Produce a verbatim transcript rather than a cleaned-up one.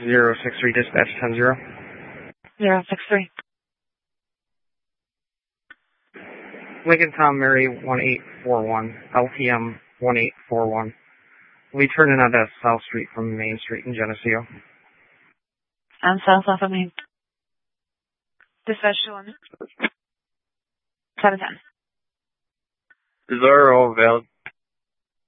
zero six three, dispatch ten zero. zero six three. Lincoln Tom Mary one eight four one, L T M one eight four one. We turn in onto South Street from Main Street in Geneseo. I'm south off of Main. Dispatch two one. seven ten. Zero valid.